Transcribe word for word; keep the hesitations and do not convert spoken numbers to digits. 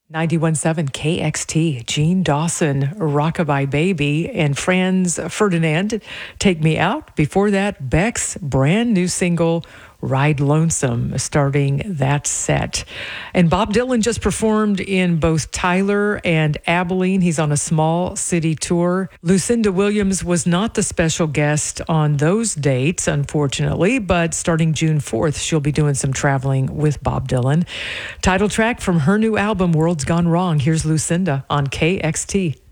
ninety-one point seven K X T, Gene Dawson, Rockabye Baby, and Franz Ferdinand, Take Me Out. Before that, Beck's brand new single, Ride Lonesome, starting that set. And Bob Dylan just performed in both Tyler and Abilene. He's on a small city tour. Lucinda Williams was not the special guest on those dates, unfortunately, but starting June fourth, she'll be doing some traveling with Bob Dylan. Title track from her new album, World's Gone Wrong. Here's Lucinda on K X T.